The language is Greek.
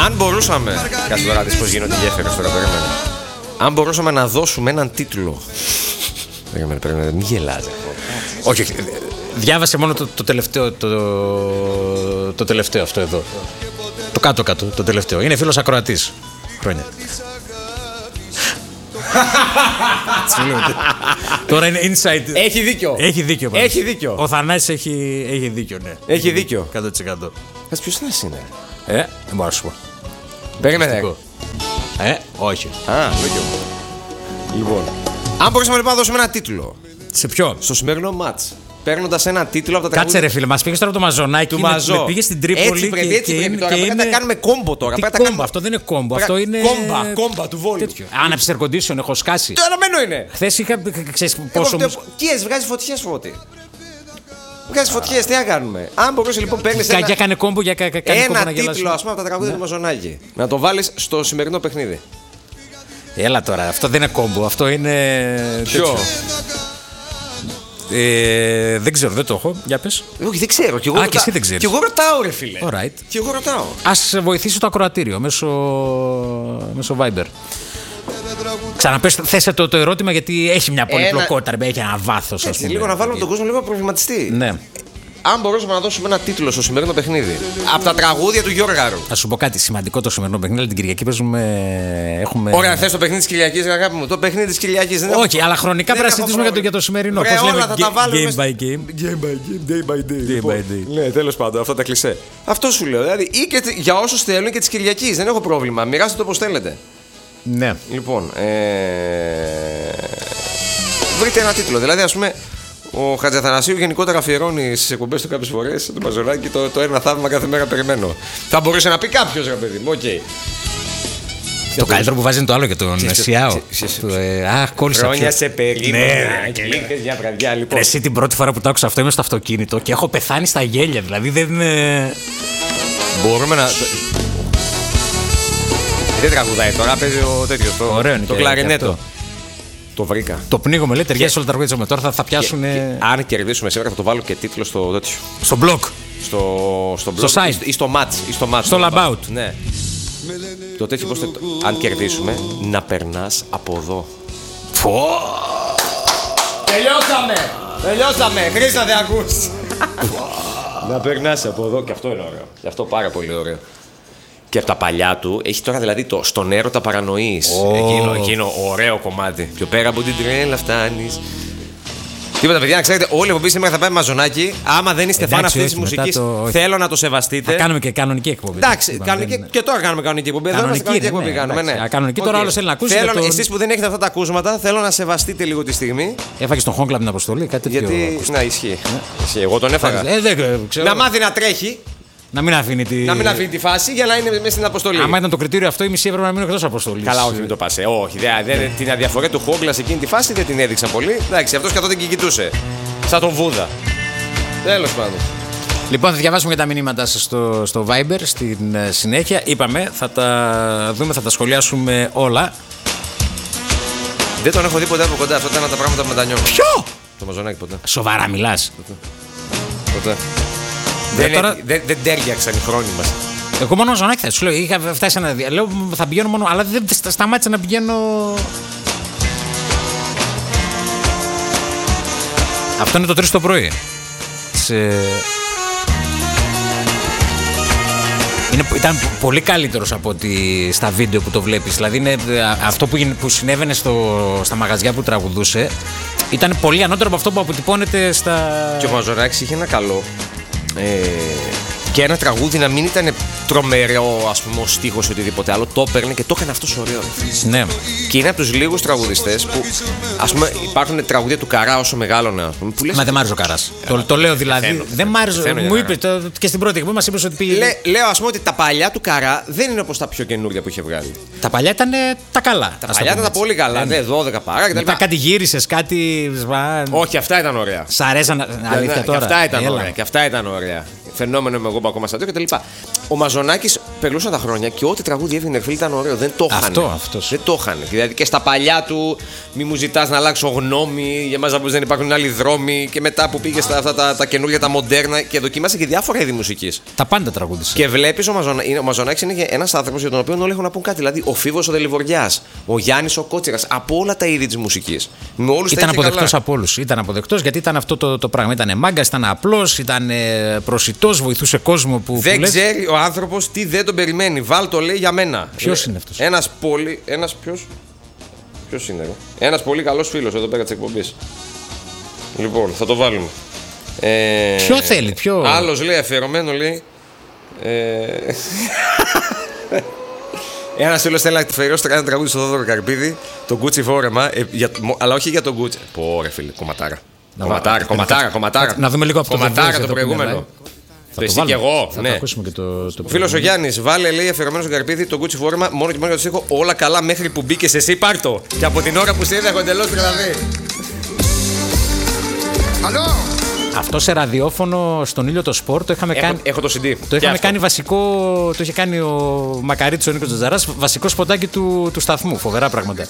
Αν μπορούσαμε. Κάτσε τώρα δεις πως γίνονται οι γέφυρες τώρα, περίμενε. Αν μπορούσαμε να δώσουμε έναν τίτλο. Περίμενε, μην γελάς. Όχι, διάβασε μόνο το τελευταίο. Το τελευταίο αυτό εδώ. Το κάτω-κάτω, το τελευταίο. Είναι φίλος ακροατής. Χρόνια. Τώρα είναι inside. Έχει δίκιο. Έχει δίκιο. Ο Θανάσης έχει δίκιο, ναι. Έχει δίκιο. 100%. Ποιος Θανάσης είναι? Δεν μπορώ να σου πω. Περίμενε. Όχι. Δίκιο. Λοιπόν. Αν μπορούσαμε λοιπόν να δώσουμε ένα τίτλο. Σε ποιο? Στο σημερινό μάτς. Παίρνοντας ένα τίτλο από τα τραγούδια. Κάτσε ρε φίλε, μας πήγες τώρα το μαζονάκι. Με πήγες στην Τρίπολη. Έτσι πρέπει τώρα. Πρέπει να κάνουμε κόμπο τώρα. Αυτό δεν είναι κόμπο. Αυτό είναι. Κόμπα του Βόλου. Άναψε air condition, έχω σκάσει. Το αναμένο είναι. Χθες είχα. Ξέρεις πόσο. Φωτιές, βγάζει φωτιές φώτη. Βγάζει φωτιές, τι να κάνουμε. Αν μπορούσε λοιπόν παίρνει Έκανε κόμπο για ένα τίτλο ας πούμε από τα τραγούδια του Μαζονάκη. Να το βάλεις στο σημερινό παιχνίδι. Έλα τώρα, αυτό δεν είναι κόμπο. Αυτό είναι. Ποιο? Δεν ξέρω, δεν το έχω. Για πες. Όχι, δεν ξέρω. Και εσύ δεν ξέρεις. Και εγώ ρωτάω, ρε φίλε. Alright. Και εγώ ρωτάω. Ας βοηθήσει το ακροατήριο μέσω Viber. Ξαναπες, θέσε το ερώτημα γιατί έχει μια πολυπλοκότητα, έχει ένα βάθος. Έτσι, λίγο να βάλουμε τον κόσμο λίγο να προβληματιστεί. Ναι. Αν μπορούσαμε να δώσουμε ένα τίτλο στο σημερινό παιχνίδι από τα τραγούδια του Γιώργαρου. Θα σου πω κάτι σημαντικό το σημερινό παιχνίδι, αλλά την Κυριακή έχουμε. Ωραία, θες το παιχνίδι της Κυριακής, αγάπη μου. Το παιχνίδι της Κυριακής δεν όχι, αλλά χρονικά πρέπει να συζητήσουμε για το σημερινό. Πώς λέμε, θα τα βάλουμε. Game by game. Game by game, day by day. Day by day. Ναι, τέλος πάντων, αυτά τα κλισέ. Αυτό σου λέω. Δηλαδή, ή και για όσους θέλουν και της Κυριακής. Δεν έχω πρόβλημα. Μοιράστε το όπως θέλετε. Ναι. Λοιπόν, βρείτε ένα τίτλο. Δηλαδή, ας πούμε. Ο Χατζαθανασίου γενικότερα αφιερώνει στις εκπομπές του κάποιες φορές το Μαζονάκι το ένα θαύμα κάθε μέρα περιμένω. Θα μπορούσε να πει κάποιος, ρε παιδί μου, οκ. Το καλύτερο που βάζει είναι το άλλο για τον Σιάο. Κόλλησα. Χρόνια σε περίμενα και λίγες μια βραδιά λοιπόν. Εσύ την πρώτη φορά που το άκουσα αυτό είμαι στο αυτοκίνητο και έχω πεθάνει στα γέλια, δηλαδή δεν. Μπορούμε να. Δεν τραγουδάει τώρα, παίζει ο τέτοιος, το κλαρινέτο. Το βρήκα. Το πνίγομαι, λέει, ταιριάζει όλα τα τραγούδια. Τώρα θα πιάσουν. Αν κερδίσουμε σήμερα θα το βάλω και τίτλο στο τέτοιο. Στο blog. Στο blog. site. Ή στο match. Στο Labout. Ναι. Το τέτοιο πώς αν κερδίσουμε, να περνάς από εδώ. Τελειώσαμε. Χρήστα δεν ακούς. Να περνάς από εδώ. Και αυτό είναι ωραίο. Και αυτό πάρα πολύ ωραίο. Και από τα παλιά του έχει τώρα δηλαδή το στον έρωτα παρανοείς. Εκείνο ωραίο κομμάτι. Πιο πέρα από την τρέλα φτάνεις. Τίποτα, παιδιά, να ξέρετε, όλοι οι εκπομπή σήμερα θα πάει Μαζονάκι. Άμα δεν είστε φαν αυτή τη μουσική, θέλω να το σεβαστείτε. Θα κάνουμε και κανονική εκπομπή. Εντάξει, και τώρα κάνουμε κανονική εκπομπή. Κανονική εκπομπή κάνουμε. Κανονική τώρα όλο θέλει να ακούσει. Εσείς που δεν έχετε αυτά τα ακούσματα, θέλω να σεβαστείτε λίγο τη στιγμή. Έφαγε τον Χόγκλαμπ την αποστολή, κάτι τέτοιο. Γιατί. Να ισχύει. Εγώ τον έφαγα. Να μάθει να τρέχει. Να μην αφήνει τη φάση για να είναι μέσα στην αποστολή. Αν ήταν το κριτήριο αυτό, η μισή έπρεπε να μείνουν εκτός αποστολής. Καλά, όχι, μην το πας. Όχι, την αδιαφορία του Χόγκλα σε εκείνη τη φάση δεν την έδειξαν πολύ. Εντάξει, αυτός καθόταν και κοιτούσε. Σαν τον Βούδα. Τέλος πάντων. Λοιπόν, θα διαβάσουμε και τα μηνύματα σας στο Viber στην συνέχεια. Είπαμε, θα τα δούμε, θα τα σχολιάσουμε όλα. Δεν τον έχω δει ποτέ από κοντά. Αυτά ήταν τα πράγματα που μετανιώνω. Ποιο? Το Μαζονάκι ποτέ. Σοβαρά μιλάς? Ποτέ. Δεν τέριαξαν οι χρόνοι μας. Εγώ μόνο Μαζονάκι θα σου λέω. Είχα φτάσει ένα. Λέω θα πηγαίνω μόνο. Αλλά δεν σταμάτησα να πηγαίνω. Αυτό είναι το 3 το πρωί. Ήταν πολύ καλύτερος από ότι στα βίντεο που το βλέπεις. Δηλαδή είναι αυτό που συνέβαινε στα μαγαζιά που τραγουδούσε. Ήταν πολύ ανώτερο από αυτό που αποτυπώνεται στα. Και ο Μαζονάκης είχε ένα καλό. Και ένα τραγούδι να μην ήταν τρομερό, ας πούμε, ο στίχος ή οτιδήποτε άλλο. Το έπαιρνε και το έκανε αυτό ωραίο. Ναι. Και είναι από τους λίγους τραγουδιστές που, ας πούμε, υπάρχουν τραγουδία του Καρά όσο μεγάλωνα. Μα δεν μ' άρεσε ο Καράς. Το λέω δηλαδή. Δεν μ' άρεσε. Μου είπε και στην πρώτη εκπομπή μας είπε ότι πήγε. Λέω, ας πούμε, ότι τα παλιά του Καρά δεν είναι όπως τα πιο καινούργια που είχε βγάλει. Τα παλιά ήταν τα καλά. Τα παλιά ήταν τα πολύ καλά. Ναι, 12 παρά κτλ. Μετά κάτι γύρισες, κάτι. Όχι, αυτά ήταν ωραία. Σ' αρέσαν αλήθεια τώρα? Αυτά ήταν ωραία. Και αυτά ήταν ωραία. φαινόμενο είμαι εγώ που ακόμα στρατιώ κτλ. Ο Μαζονάκης περνούσαν τα χρόνια και ό,τι τραγούδι έβγαινε φίλοι ήταν ωραίο. Δεν το είχαν. Δεν το είχαν. Δηλαδή και στα παλιά του, μη μου ζητάς να αλλάξω γνώμη, για μας δεν υπάρχουν άλλοι δρόμοι. Και μετά που πήγε στα αυτά τα καινούργια, τα μοντέρνα και δοκίμασε και διάφορα είδη μουσικής. Τα πάντα τραγούδισε. Και βλέπεις ο Μαζονάκης είναι ένας άνθρωπος για τον οποίο όλοι έχουν να πούν κάτι. Δηλαδή ο Φίβος ο Δελιβοριάς, ο Γιάννης ο Κότσιρας, από όλα τα είδη της μουσικής. Ήταν αποδεκτός από όλους. Ήταν αποδεκτός γιατί ήταν αυτό το πράγμα. Ήταν μάγκας, ήταν απλός, ήταν προσιτός, βοηθούσε κόσμο που. Δεν ξέρει ο άνθρωπος τι δεν τον περιμένει. Βάλ το λέει για μένα. Ποιος είναι αυτός? Ποιος είναι? Ένας πολύ καλός φίλος εδώ πέρα της εκπομπής. Λοιπόν, θα το βάλουμε. Ποιο θέλει, ποιο. Άλλος λέει αφιερωμένο, λέει. Ένας φίλος θέλει να αφιερώσει ένα τραγούδι στο Θόδωρο Καρπίδη, τον Gucci φόρεμα, αλλά όχι για τον Gucci. Πω ρε φίλε, κομματάρα. Κομματάρα. Να δούμε λίγο από το κομματάρα το προηγούμενο. Το εσύ και εγώ. Θα ναι. το ακούσουμε και το Ο φίλος ο Γιάννης, βάλε λέει αφιερωμένο στον Καρπίδη τον Gucci φόρεμα, μόνο και μόνο για το στίχο όλα καλά μέχρι που μπήκες εσύ, πάρτο. Και από την ώρα που σε είδα έχω εντελώς τρελαθεί. Αυτό σε ραδιόφωνο στον Ήλιο το Σπορ το είχαμε κάνει. Έχω το CD. Το είχαμε κάνει βασικό. Το είχε κάνει ο Μακαρίτης ο Νίκος Τζατζαράς, βασικό σποτάκι του σταθμού. Φοβερά πράγματα.